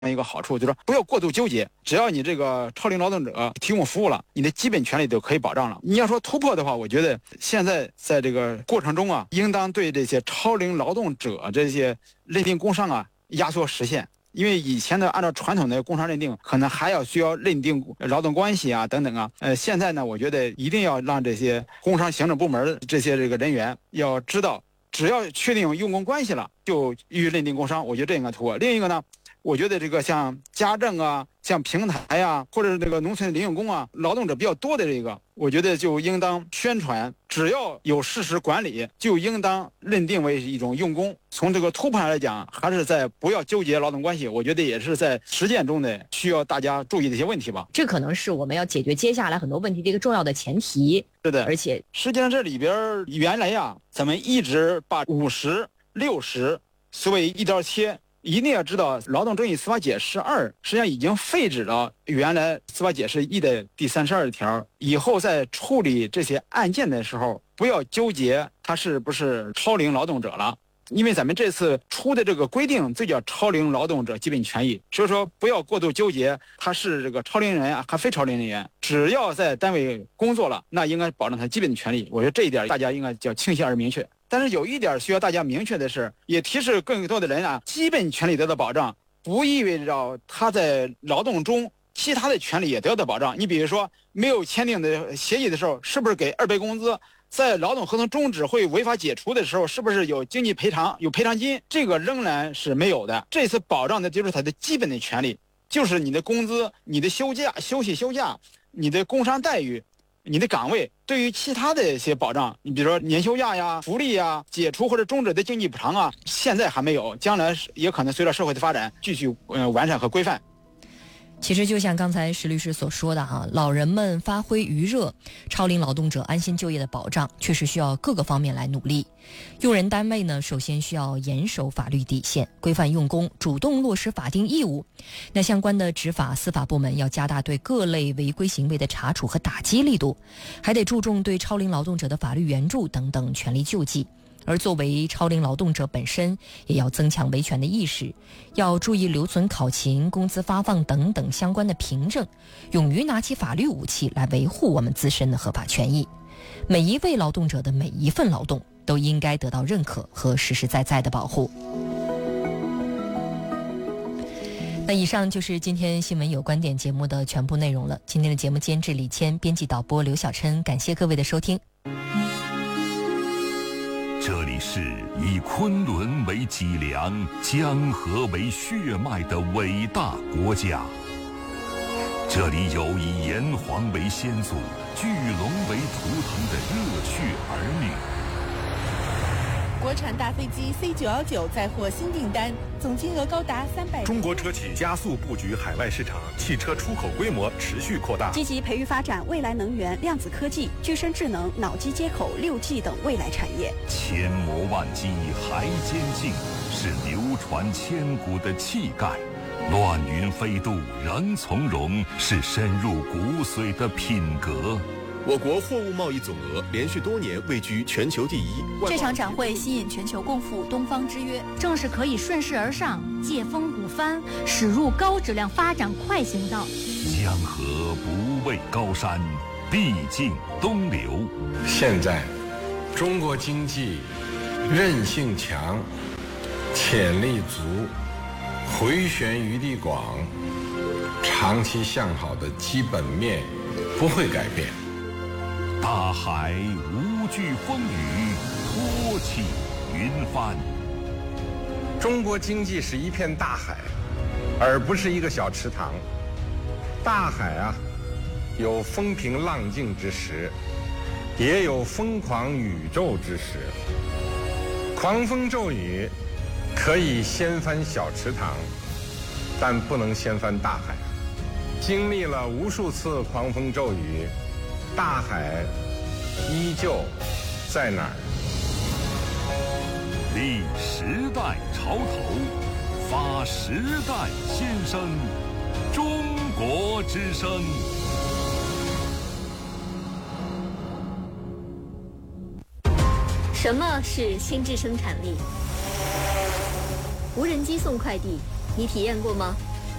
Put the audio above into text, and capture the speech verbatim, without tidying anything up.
一个好处，就是说不要过度纠结，只要你这个超龄劳动者提供服务了，你的基本权利都可以保障了。你要说突破的话，我觉得现在在这个过程中啊，应当对这些超龄劳动者这些认定工伤啊压缩实现。因为以前呢，按照传统的工伤认定，可能还要需要认定劳动关系啊等等啊。呃，现在呢，我觉得一定要让这些工伤行政部门这些这个人员要知道，只要确定用工关系了，就予以认定工伤。我觉得这应该突破。另一个呢，我觉得这个像家政啊、像平台啊，或者这个农村临用工啊，劳动者比较多的这个，我觉得就应当宣传，只要有事实管理，就应当认定为一种用工。从这个突破上来讲，还是在不要纠结劳动关系，我觉得也是在实践中的需要大家注意的一些问题吧。 这可能是我们要解决接下来很多问题的一个重要的前提。 是的， 而且实际上这里边原来呀，咱们一直把五十、六十所谓一刀切。一定要知道，《劳动争议司法解释二》实际上已经废止了原来司法解释一的第三十二条。以后在处理这些案件的时候，不要纠结他是不是超龄劳动者了，因为咱们这次出的这个规定，这叫超龄劳动者基本权益，所以说不要过度纠结他是这个超龄人啊，还非超龄人员。只要在单位工作了，那应该保障他基本的权利。我觉得这一点大家应该叫清晰而明确。但是有一点需要大家明确的是，也提示更多的人啊，基本权利得到保障，不意味着他在劳动中其他的权利也得到保障。你比如说，没有签订的协议的时候，是不是给二倍工资？在劳动合同终止会违法解除的时候，是不是有经济赔偿、有赔偿金？这个仍然是没有的。这次保障的就是他的基本的权利，就是你的工资、你的休假、休息休假、你的工伤待遇。你的岗位对于其他的一些保障，你比如说年休假呀、福利呀、解除或者终止的经济补偿啊，现在还没有，将来也可能随着社会的发展继续呃完善和规范。 其实就像刚才石律师所说的哈，老人们发挥余热，超龄劳动者安心就业的保障确实需要各个方面来努力。用人单位呢，首先需要严守法律底线，规范用工，主动落实法定义务。那相关的执法司法部门要加大对各类违规行为的查处和打击力度，还得注重对超龄劳动者的法律援助等等权利救济。而作为超龄劳动者本身，也要增强维权的意识，要注意留存考勤、工资发放等等相关的凭证，勇于拿起法律武器来维护我们自身的合法权益。每一位劳动者的每一份劳动都应该得到认可和实实在在的保护。那以上就是今天新闻有观点节目的全部内容了。今天的节目监制李谦，编辑导播刘小琛，感谢各位的收听。 这里是以昆仑为脊梁、江河为血脉的伟大国家，这里有以炎黄为先祖、巨龙为图腾的热血儿女。 国产大飞机 C 九一九再获新订单，总金额高达三百。 中国车企加速布局海外市场，汽车出口规模持续扩大， 积极培育发展未来能源、量子科技、具身智能、脑机接口、六 G 等未来产业。 千磨万击还坚劲，是流传千古的气概；乱云飞渡仍从容，是深入骨髓的品格。 我国货物贸易总额连续多年位居全球第一。 这场展会吸引全球共赴东方之约， 正是可以顺势而上，借风鼓帆，驶入高质量发展快行道。 江河不畏高山，必经东流。 现在，中国经济韧性强，潜力足，回旋余地广，长期向好的基本面不会改变。 大海无惧风雨，托起云帆。 中国经济是一片大海，而不是一个小池塘。大海啊，有风平浪静之时，也有疯狂宇宙之时。狂风骤雨可以掀翻小池塘，但不能掀翻大海。经历了无数次狂风骤雨，大海依旧在哪儿？ 立时代潮头，发时代先声，中国之声。 什么是心智生产力？无人机送快递，你体验过吗？